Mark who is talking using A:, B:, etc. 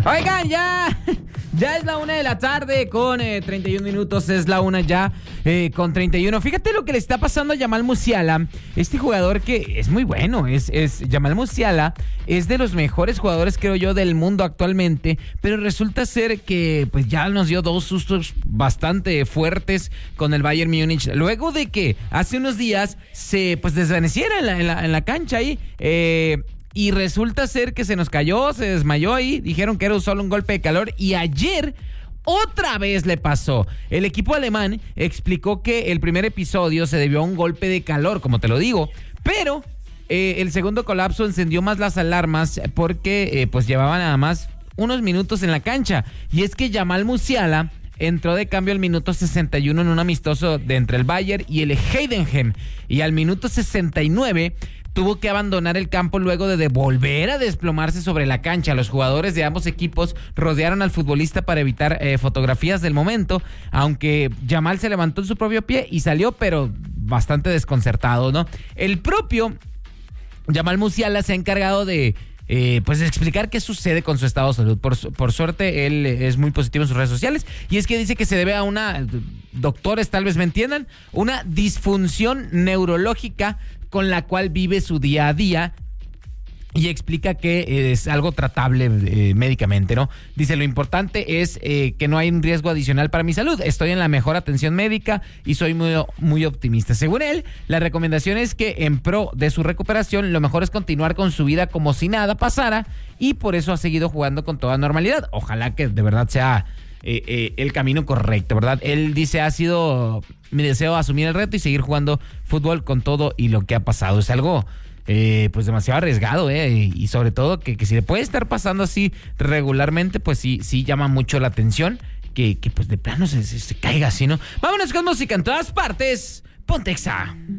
A: Oigan, ya es la 1:00 p.m. con 31 minutos. Es la 1 ya con 31. Fíjate lo que le está pasando a Yamal Musiala. Este jugador que es muy bueno. Yamal Musiala es de los mejores jugadores, creo yo, del mundo actualmente. Pero resulta ser que pues ya nos dio dos sustos bastante fuertes con el Bayern Múnich. Luego de que hace unos días se pues desvaneciera en la cancha ahí. Y resulta ser que se nos cayó, se desmayó ahí. Dijeron que era solo un golpe de calor. Y ayer otra vez le pasó. El equipo alemán explicó que el primer episodio se debió a un golpe de calor, como te lo digo. Pero el segundo colapso encendió más las alarmas porque pues llevaba nada más unos minutos en la cancha. Y es que Yamal Musiala entró de cambio al minuto 61 en un amistoso de entre el Bayern y el Heidenheim. Y al minuto 69... tuvo que abandonar el campo luego de volver a desplomarse sobre la cancha. Los jugadores de ambos equipos rodearon al futbolista para evitar fotografías del momento, aunque Yamal se levantó en su propio pie y salió, pero bastante desconcertado, ¿no? El propio Yamal Musiala se ha encargado de pues explicar qué sucede con su estado de salud. Por suerte, él es muy positivo en sus redes sociales, y es que dice que se debe a una, doctores tal vez me entiendan, una disfunción neurológica con la cual vive su día a día, y explica que es algo tratable médicamente, ¿no? Dice, lo importante es que no hay un riesgo adicional para mi salud. Estoy en la mejor atención médica y soy muy, muy optimista. Según él, la recomendación es que en pro de su recuperación, lo mejor es continuar con su vida como si nada pasara, y por eso ha seguido jugando con toda normalidad. Ojalá que de verdad sea el camino correcto, ¿verdad? Él dice, ha sido mi deseo asumir el reto y seguir jugando fútbol con todo y lo que ha pasado. Es algo pues demasiado arriesgado, y sobre todo que si le puede estar pasando así regularmente, pues sí llama mucho la atención que pues de plano se caiga así, ¿no? Vámonos con música en todas partes. Ponte Exa.